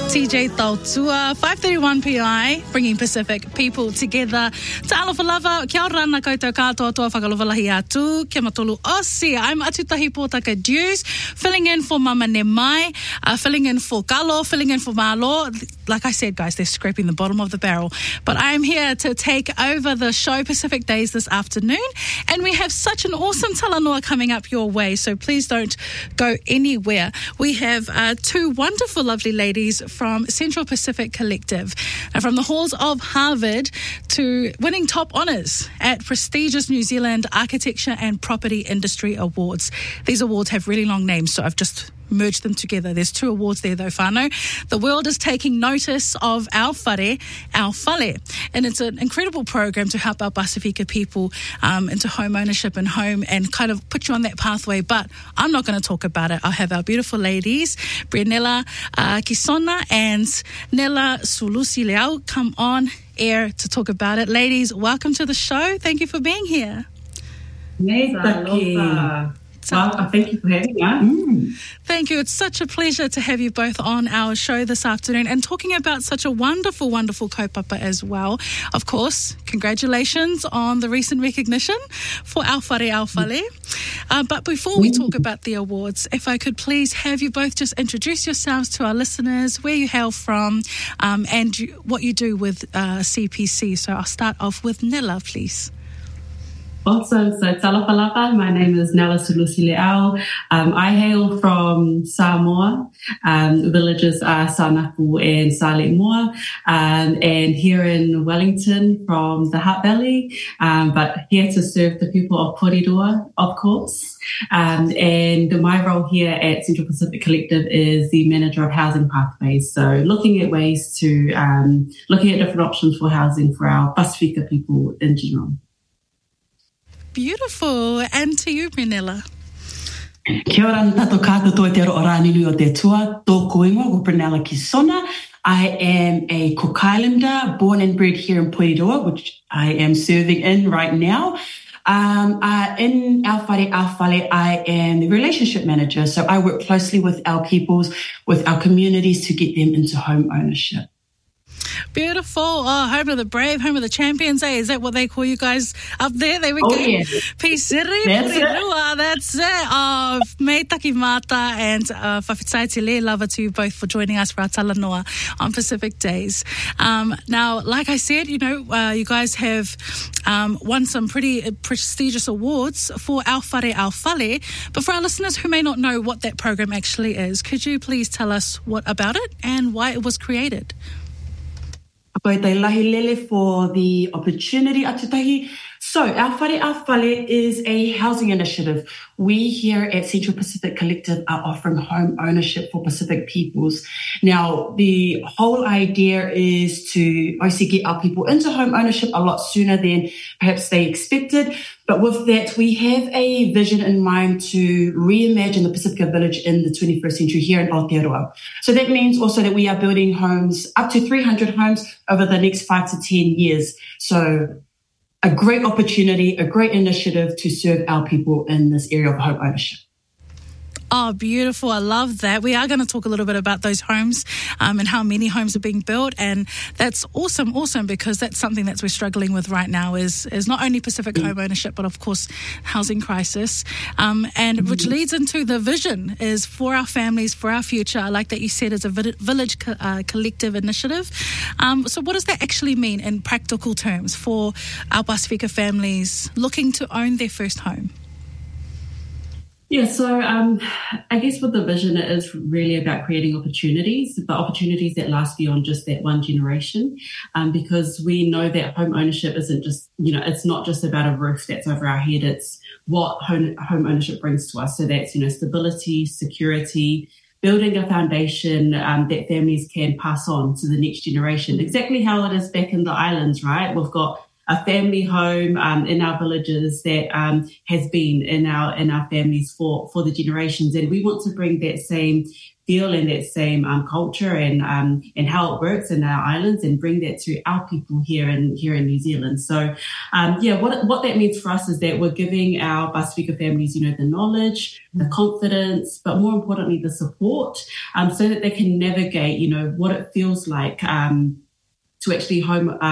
TJ Tautua, 5:31 PI, bringing Pacific people together. Ta'alofa lava, kia ora na koutou katoa toa whakalowalahi atu, kia matolu osi. I'm Atutahi Pōtaka Dews, filling in for Mama Nemai, filling in for Kalo, filling in for Malo. Like I said, guys, they're scraping the bottom of the barrel. But I'm here to take over the show Pacific Days this afternoon. And we have such an awesome talanoa coming up your way, so please don't go anywhere. We have two wonderful, lovely ladies from Central Pacific Collective, from the halls of Harvard to winning top honours at prestigious New Zealand Architecture and Property Industry Awards. These awards have really long names, so I've just merged them together. There's two awards there though, whānau. The world is taking notice of our whare, our whale, and it's an incredible program to help our Pasifika people into home ownership and home and kind of put you on that pathway. But I'm not going to talk about it. I'll have our beautiful ladies, Brianella Kisona and Nella Sulusi Leao, come on air to talk about it. Ladies, welcome to the show. Thank you for being here. Well, thank you for having us. Thank you. It's such a pleasure to have you both on our show this afternoon and talking about such a wonderful, wonderful kaupapa as well. Of course, congratulations on the recent recognition for our whare, our whale. But before we talk about the awards, if I could please have you both just introduce yourselves to our listeners, where you hail from, and what you do with CPC. So I'll start off with Nella, please. Awesome. So talofa lava, my name is Nella Sulusi Leao. I hail from Samoa. Villages are Sanaku and Saleh Moa. And here in Wellington from the Hutt Valley. But here to serve the people of Porirua, of course. And my role here at Central Pacific Collective is the manager of housing pathways. So looking at ways to, looking at different options for housing for our Pasifika people in general. Beautiful. And to you, Brianella. Kia ora tato kātoa te aroa rāninu o te tua. Tō koingoa ko Brianella Kisona. I am a Cook Islander, born and bred here in Porirua, which I am serving in right now. In our whare, I am the relationship manager. So I work closely with our peoples, with our communities to get them into home ownership. Beautiful. Oh, home of the brave, home of the champions, eh? Is that what they call you guys up there? There we go. Yeah. Pisiri, Porirua, that's it. Oh, me taki mata and whawhitai te le lava to you both for joining us for our talanoa on Pacific Days. Now, like I said, you know, you guys have won some pretty prestigious awards for our whare, our whale. But for our listeners who may not know what that program actually is, could you please tell us what about it and why it was created? Koe te lahi lele for the opportunity, Atutahi. So, our whare, our whale is a housing initiative. We here at Central Pacific Collective are offering home ownership for Pacific peoples. Now, the whole idea is to obviously get our people into home ownership a lot sooner than perhaps they expected. But with that, we have a vision in mind to reimagine the Pacifica Village in the 21st century here in Aotearoa. So that means also that we are building homes, up to 300 homes over the next 5 to 10 years. So a great opportunity, a great initiative to serve our people in this area of home ownership. Oh, beautiful. I love that. We are going to talk a little bit about those homes and how many homes are being built. And that's awesome, because that's something that we're struggling with right now is not only Pacific home ownership, but of course, housing crisis. And which leads into the vision is for our families, for our future. I like that you said it's a village collective initiative. So what does that actually mean in practical terms for our Pasifika families looking to own their first home? Yeah, so I guess with the vision, it is really about creating opportunities, but opportunities that last beyond just that one generation, because we know that home ownership isn't just, you know, it's not just about a roof that's over our head. It's what home ownership brings to us. So that's, you know, stability, security, building a foundation that families can pass on to the next generation. Exactly how it is back in the islands, right? We've got a family home in our villages that has been in our families for the generations, and we want to bring that same feel and that same culture and how it works in our islands and bring that to our people here in New Zealand. So, what that means for us is that we're giving our Pasifika families, the knowledge, the confidence, but more importantly, the support, so that they can navigate, what it feels like to actually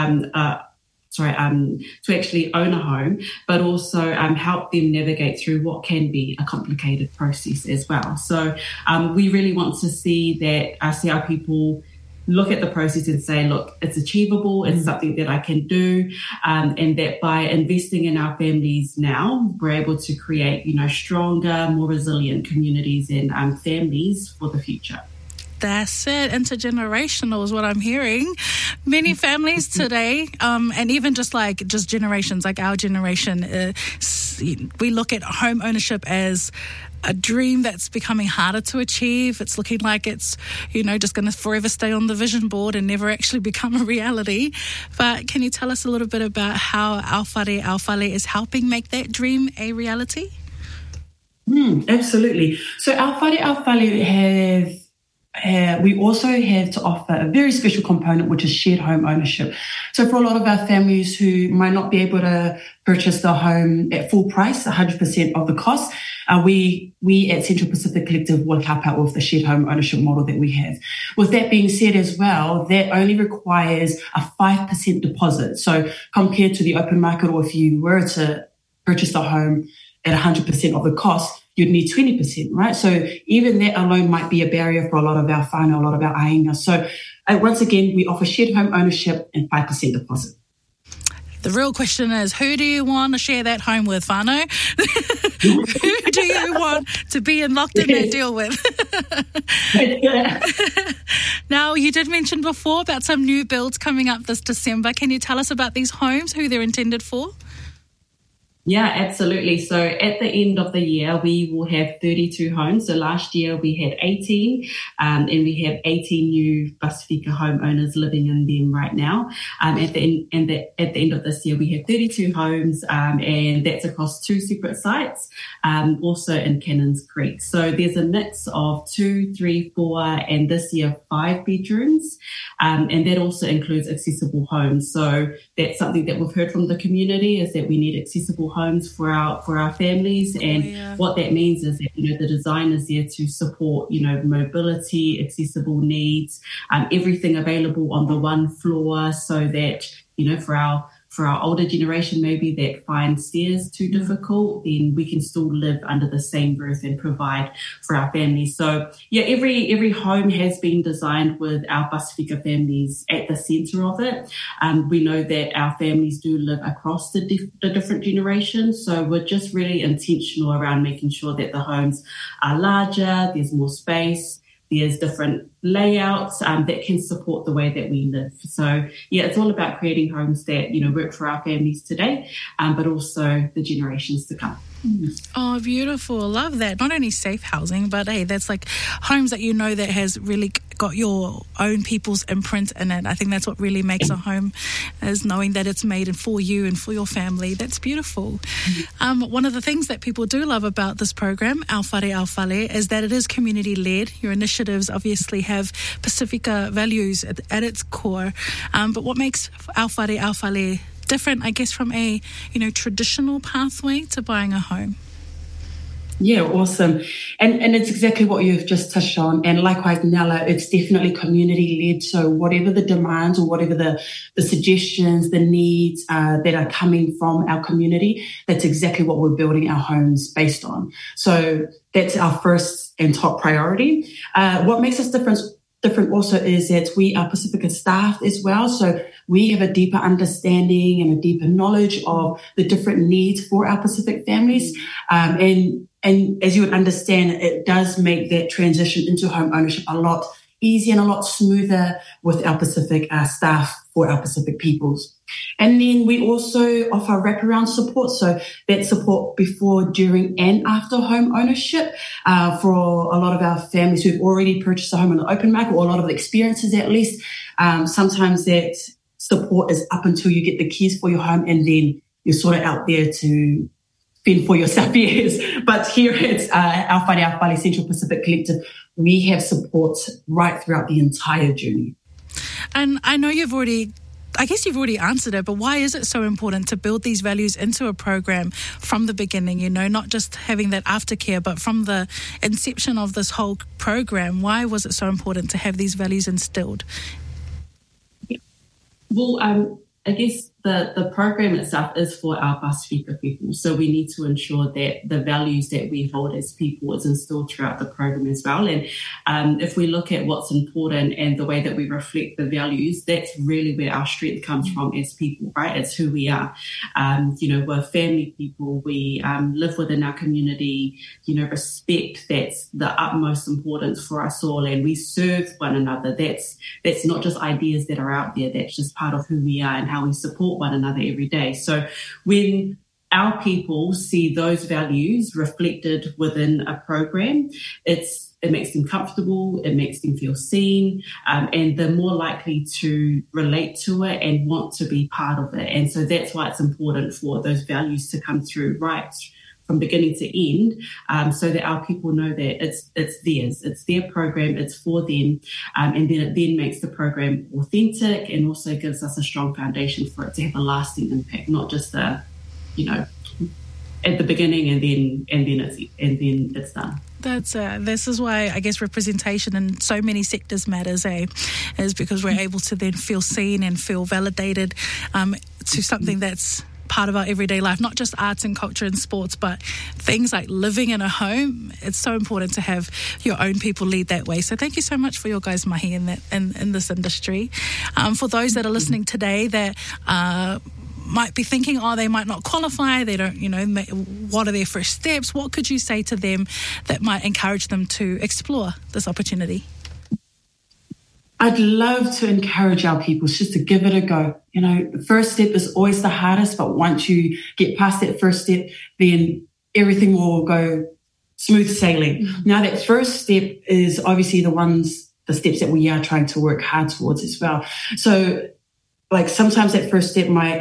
to actually own a home, but also help them navigate through what can be a complicated process as well. So we really want to see our people look at the process and say, look, it's achievable, it's something that I can do, and that by investing in our families now, we're able to create, stronger, more resilient communities and families for the future. That's it. Intergenerational is what I'm hearing. Many families today, and even just generations, like our generation, we look at home ownership as a dream that's becoming harder to achieve. It's looking like it's, just going to forever stay on the vision board and never actually become a reality. But can you tell us a little bit about how Aowhare Aowhale is helping make that dream a reality? Absolutely. So Aowhare Aowhale we also have to offer a very special component, which is shared home ownership. So for a lot of our families who might not be able to purchase the home at full price, 100% of the cost, we at Central Pacific Collective will help out with the shared home ownership model that we have. With that being said as well, that only requires a 5% deposit. So compared to the open market, or if you were to purchase the home at 100% of the cost, you'd need 20%, right? So even that alone might be a barrier for a lot of our whānau, a lot of our ainga. So once again, we offer shared home ownership and 5% deposit. The real question is, who do you want to share that home with, whānau? Who do you want to be locked in that deal with? Now, you did mention before about some new builds coming up this December. Can you tell us about these homes, who they're intended for? Yeah, absolutely. So at the end of the year, we will have 32 homes. So last year we had 18, and we have 18 new Pasifika homeowners living in them right now. At the end of this year, we have 32 homes, and that's across 2 separate sites, also in Cannons Creek. So there's a mix of 2, 3, 4, and this year 5 bedrooms, and that also includes accessible homes. So that's something that we've heard from the community, is that we need accessible homes for our families, and what that means is that the design is there to support mobility, accessible needs, everything available on the one floor, so that for our older generation maybe that finds stairs too difficult, then we can still live under the same roof and provide for our families. So every home has been designed with our Pasifika families at the centre of it. We know that our families do live across the different generations, so we're just really intentional around making sure that the homes are larger, there's more space, there's different layouts that can support the way that we live. So, it's all about creating homes that, work for our families today, but also the generations to come. Oh, beautiful. Love that. Not only safe housing, but hey, that's like homes that that has really got your own people's imprint in it. I think that's what really makes a home, is knowing that it's made for you and for your family. That's beautiful. One of the things that people do love about this program, Aowhare Aowhale, is that it is community-led. Your initiatives obviously have Pasifika values at its core. But what makes Aowhare Aowhale different, I guess, from a traditional pathway to buying a home? Yeah, awesome. And it's exactly what you've just touched on. And likewise, Nella, it's definitely community-led. So whatever the demands or whatever the suggestions, the needs that are coming from our community, that's exactly what we're building our homes based on. So that's our first and top priority. What makes us different also is that we are Pasifika staff as well. So we have a deeper understanding and a deeper knowledge of the different needs for our Pacific families. And as you would understand, it does make that transition into home ownership a lot easier and a lot smoother with our Pacific staff for our Pacific peoples. And then we also offer wraparound support. So that support before, during and after home ownership for a lot of our families who've already purchased a home on the open market, or a lot of the experiences at least. Sometimes that support is up until you get the keys for your home, and then you're sort of out there to fend for yourself, yes. But here at our Whare Central Pacific Collective, we have support right throughout the entire journey. And I know you've already answered it, but why is it so important to build these values into a program from the beginning, not just having that aftercare, but from the inception of this whole program? Why was it so important to have these values instilled? Well, I guess the program itself is for our Pasifika people. So we need to ensure that the values that we hold as people is instilled throughout the program as well. And if we look at what's important and the way that we reflect the values, that's really where our strength comes from as people, right? It's who we are. We're family people. We live within our community. Respect, that's the utmost importance for us all. And we serve one another. That's not just ideas that are out there. That's just part of who we are and how we support one another every day. So when our people see those values reflected within a program, it makes them comfortable, it makes them feel seen, and they're more likely to relate to it and want to be part of it. And so that's why it's important for those values to come through right from beginning to end, so that our people know that it's theirs, it's their program, it's for them, and then it then makes the program authentic and also gives us a strong foundation for it to have a lasting impact, not just at the beginning and then it's done. This is why I guess representation in so many sectors matters, is because we're able to then feel seen and feel validated to something that's part of our everyday life, not just arts and culture and sports, but things like living in a home. It's so important to have your own people lead that way. So thank you so much for your guys' mahi in this industry. For those that are listening today that might be thinking, they might not qualify, they don't, what are their first steps? What could you say to them that might encourage them to explore this opportunity? I'd love to encourage our people just to give it a go. The first step is always the hardest, but once you get past that first step, then everything will go smooth sailing. Mm-hmm. Now, that first step is obviously the steps that we are trying to work hard towards as well. So, sometimes that first step might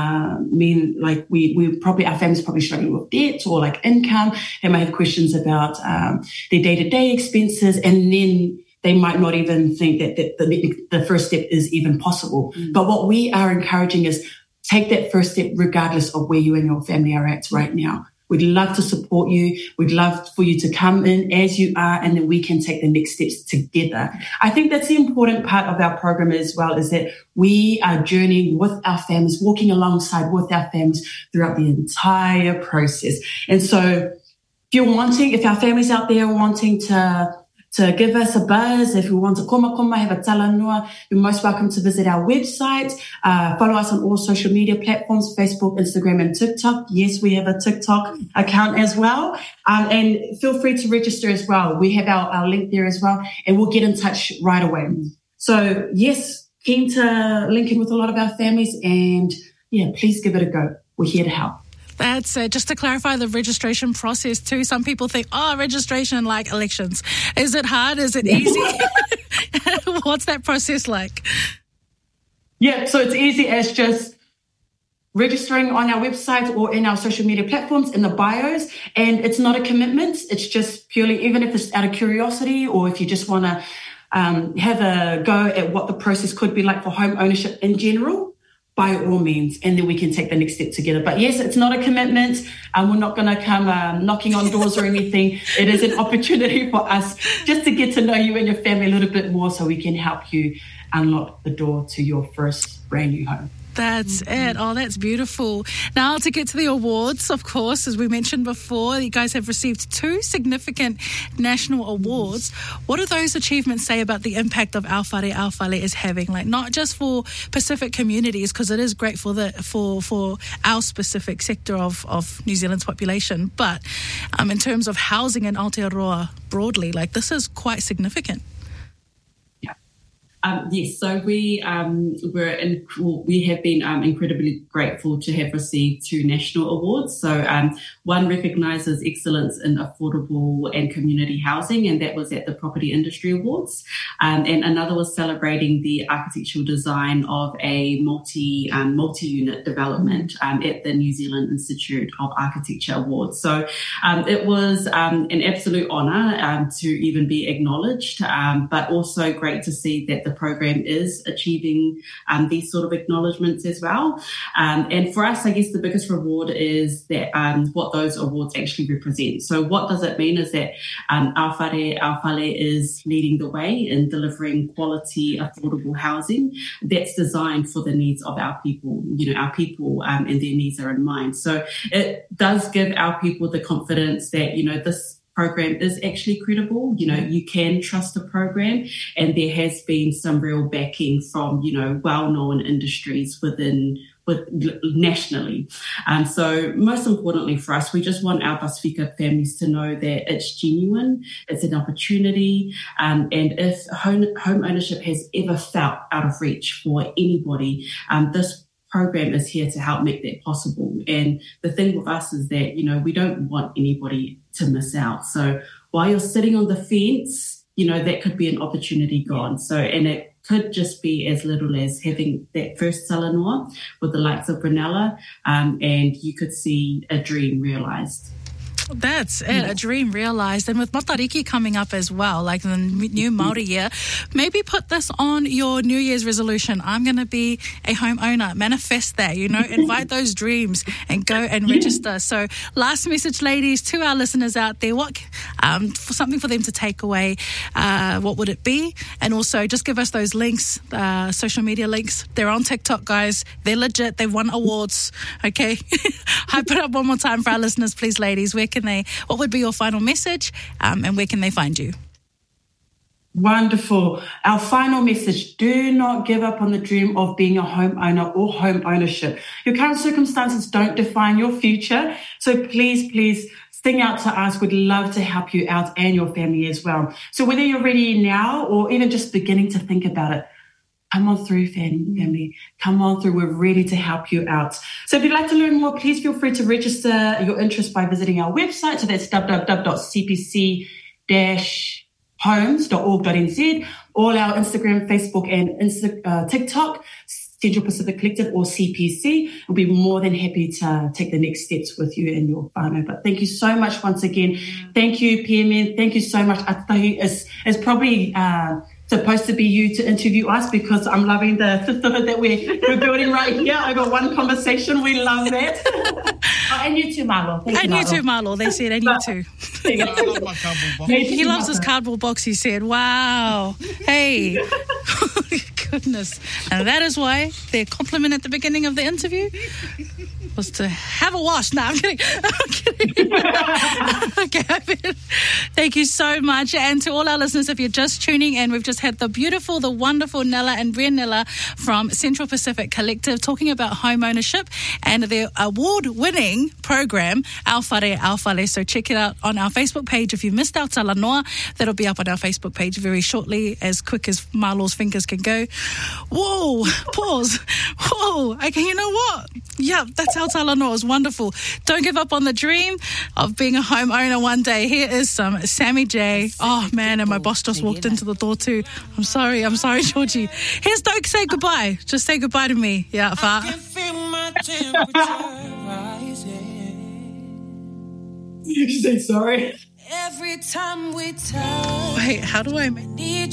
mean our family's probably struggling with debt or income. They might have questions about their day-to-day expenses, and then they might not even think that the first step is even possible. Mm. But what we are encouraging is take that first step regardless of where you and your family are at right now. We'd love to support you. We'd love for you to come in as you are, and then we can take the next steps together. I think that's the important part of our program as well, is that we are journeying with our families, walking alongside with our families throughout the entire process. And so if our families out there wanting to give us a buzz, if you want to koma, have a talanua, you're most welcome to visit our website. Follow us on all social media platforms, Facebook, Instagram, and TikTok. Yes, we have a TikTok account as well. And feel free to register as well. We have our link there as well, and we'll get in touch right away. So, yes, keen to link in with a lot of our families, and please give it a go. We're here to help. That's just to clarify the registration process too. Some people think, registration like elections. Is it hard? Is it easy? What's that process like? Yeah, so it's easy as just registering on our website or in our social media platforms in the bios. And it's not a commitment. It's just purely, even if it's out of curiosity or if you just want to have a go at what the process could be like for home ownership in general, by all means, and then we can take the next step together. But yes, it's not a commitment, and we're not going to come knocking on doors or anything. It is an opportunity for us just to get to know you and your family a little bit more, so we can help you unlock the door to your first brand new home. That's it. Oh, that's beautiful. Now, to get to the awards, of course, as we mentioned before, you guys have received 2 significant national awards. What do those achievements say about the impact of Ao Whare is having? Not just for Pacific communities, because it is great for our specific sector of New Zealand's population, but in terms of housing in Aotearoa broadly, this is quite significant. Yes, so we have been incredibly grateful to have received 2 national awards. So one recognises excellence in affordable and community housing, and that was at the Property Industry Awards. And another was celebrating the architectural design of a multi-unit development at the New Zealand Institute of Architecture Awards. So it was an absolute honour to even be acknowledged, but also great to see that the program is achieving these sort of acknowledgements as well. And for us, I guess the biggest reward is that what those awards actually represent. So what does it mean is that Ao Whare is leading the way in delivering quality, affordable housing that's designed for the needs of our people. Our people and their needs are in mind. So it does give our people the confidence that, this program is actually credible. You can trust the program, and there has been some real backing from, well-known industries nationally. So most importantly for us, we just want our Pasifika families to know that it's genuine, it's an opportunity, and if home ownership has ever felt out of reach for anybody, this program is here to help make that possible. And the thing with us is that, we don't want anybody to miss out. So while you're sitting on the fence, that could be an opportunity gone. So, and it could just be as little as having that first salanoa with the likes of Brunella, and you could see a dream realised. That's it, a dream realised. And with Matariki coming up as well, like the new Māori year, maybe put this on your New Year's resolution. I'm going to be a homeowner. Manifest that, invite those dreams and go and register. So last message, ladies, to our listeners out there, what something for them to take away, what would it be? And also just give us those links, social media links. They're on TikTok, guys. They're legit. They've won awards. Okay. I put up one more time for our listeners, please, ladies. What would be your final message, and where can they find you? Wonderful. Our final message: do not give up on the dream of being a homeowner or home ownership. Your current circumstances don't define your future. So please sing out to us. We'd love to help you out and your family as well. So whether you're ready now or even just beginning to think about it, come on through, family. Come on through. We're ready to help you out. So if you'd like to learn more, please feel free to register your interest by visiting our website. So that's www.cpc-homes.org.nz. All our Instagram, Facebook, and TikTok, Central Pacific Collective or CPC. We'll be more than happy to take the next steps with you and your whānau. But thank you so much once again. Thank you, PMN. Thank you so much. Atatahi is probably supposed to be you to interview us, because I'm loving the sisterhood that we're building right here over one conversation. We love that. And you too, Marlo. And you too, Marlo. They said, and you too. I love my cardboard box. He loves his cardboard box, he said. Wow. Hey. Goodness. And that is why their compliment at the beginning of the interview was to have a wash. No, I'm kidding. Okay. Thank you so much. And to all our listeners, if you're just tuning in, we've just had the beautiful, the wonderful Nella and Brianella from Central Pacific Collective talking about home ownership and their award-winning program, Ao Whare. So check it out on our Facebook page. If you missed our talanoa, that'll be up on our Facebook page very shortly, as quick as Marlo's fingers can go. Whoa, pause. Whoa, okay, you know what? Yeah, that's our talanoa. It was wonderful. Don't give up on the dream of being a homeowner one day. Here is some Sammy J. Oh, man, and my boss just walked into the door too. I'm sorry, Georgie. Here's Don't Say Goodbye. Just say goodbye to me. Yeah, Fa. I can feel my temperature rising. You say sorry? Every time we touch. Wait, how do I...